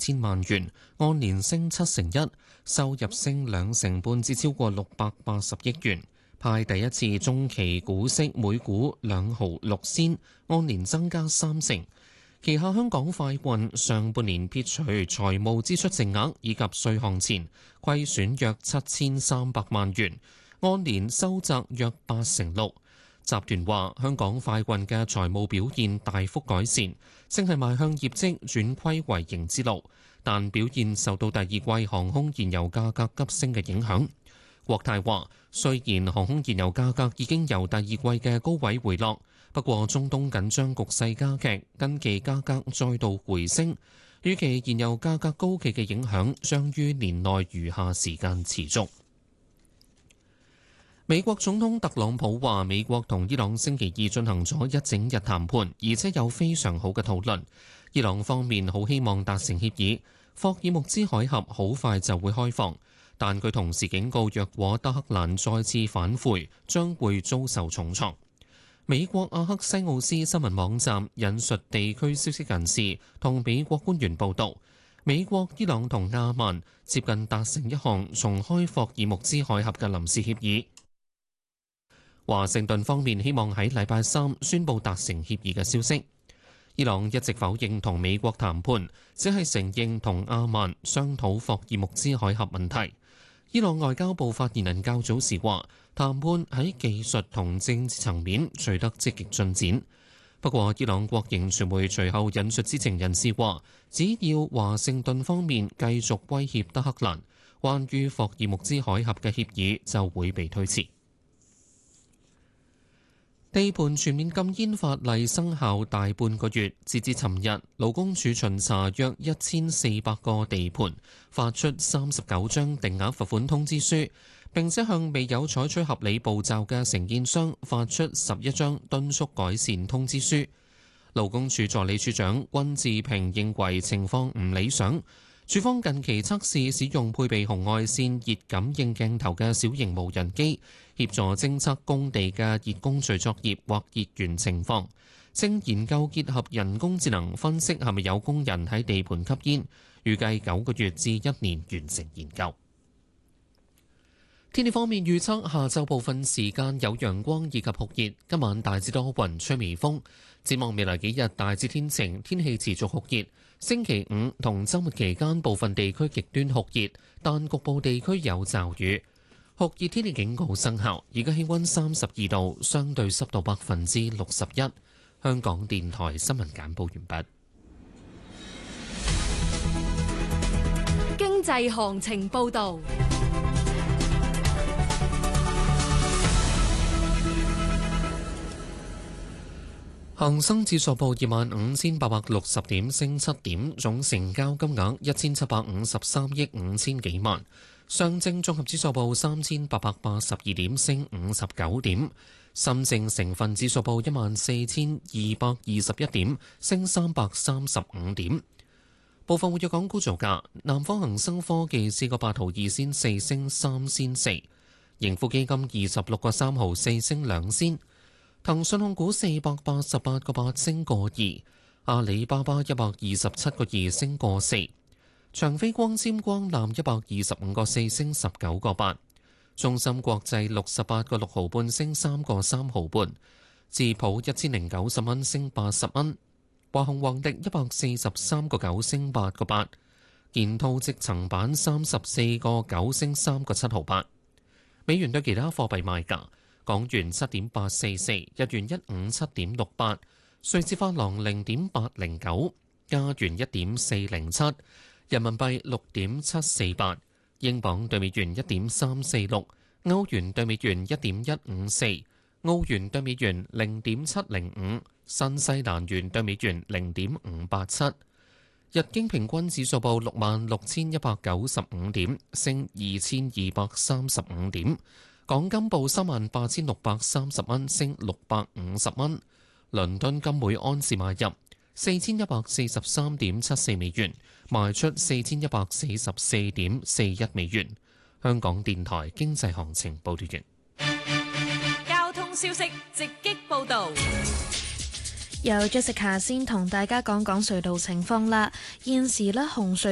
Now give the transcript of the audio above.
千萬元，按年升1%，收入升2成半至超過680億元。派第一次中期股息每股2毫6仙，按年增加3成。旗下香港快運上半年撇除財務支出淨額以及稅項前，虧損約7300萬元，按年收窄約6%。集團話香港快運嘅財務表現大幅改善，正係邁向業績轉虧為盈之路，但表現受到第二季航空燃油價格急升嘅影響。國泰話，雖然航空燃油價格已經由第二季嘅高位回落，不過中東緊張局勢加劇，近期價格再度回升，預期燃油價格高企嘅影響將於年內餘下時間持續。美國總統特朗普話，美國同伊朗星期二進行咗一整日談判，而且有非常好嘅討論。伊朗方面好希望達成協議，霍爾木茲海峽好快就會開放，但佢同時警告，若果德黑蘭再次反悔，將會遭受重創。美國阿克西奧斯新聞網站引述地區消息人士同美國官員報道，美國、伊朗同阿曼接近達成一項重開霍爾木茲海峽嘅臨時協議。華盛頓方面希望喺禮拜三宣布達成協議嘅消息。伊朗一直否認同美國談判，只係承認同阿曼商討霍爾木茲海峽問題。伊朗外交部發言人較早時話，談判喺技術同政治層面取得積極進展。不過，伊朗國營傳媒隨後引述知情人士話，只要華盛頓方面繼續威脅德黑蘭，關於霍爾木茲海峽嘅協議就會被推遲。地盤全面禁煙法例生效大半個月，截至尋日，勞工處巡查約1400個地盤，發出39張定額罰款通知書，並且向未有採取合理步驟嘅承建商發出11張敦促改善通知書。勞工處助理處長溫志平認為情況唔理想，處方近期測試使用配備紅外線熱感應鏡頭嘅小型無人機，協助偵測工地嘅熱工序作業或熱源情況，正研究結合人工智能分析係咪有工人喺地盤吸煙，預計9個月至1年完成研究。天氣方面預測，下晝部分時間有陽光以及酷熱，今晚大致多雲，吹微風。展望未來幾日大致天晴，天氣持續酷熱。星期五同週末期間部分地區極端酷熱，但局部地區有驟雨。酷熱天氣警告生效，而家氣溫32度，相對濕度61%。香港電台新聞簡報完畢。 經濟行情報導。 恒生指數報25,860點，升7點，總成交金額1753億5千幾萬。上證綜合指數報3882點，升59點。深證成分指數報14,221點，升335點。部分活躍港股造價：南方恒生科技4個8毫2仙4，升3仙4；盈富基金26個3毫4，升2仙。騰訊控股488個8，升個2；阿里巴巴127個2，升個4；長飛光纖光纜125個4，升19個8；中芯國際68個6毫半，升3個3毫半；智普1090蚊，升80蚊；華虹宏迪143個9，升8個8；建滔積層板34個9，升3個7毫8。美元對其他貨幣賣價。港元7.844，日元157.68，瑞士法郎0.809，加元1.407，人民幣6.748，英鎊對美元1.346，歐元對美元1.154，澳元對美元0.705，新西蘭元對美元0.587。日經平均指數報66,195點，升2,235點。港金報38,630蚊，升650蚊。倫敦金每安士買入4143.74美元，賣出4144.41美元。香港電台經濟行情報道完。 交通消息直擊報導。 由 Jessica 先同大家講講隧道情況啦。現時呢，紅隧